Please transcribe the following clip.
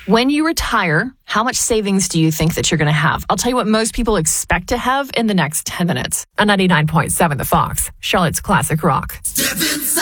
When you retire, how much savings do you think that you're going to have? I'll tell you what most people expect to have in the next 10 minutes. On 99.7 The Fox, Charlotte's Classic Rock.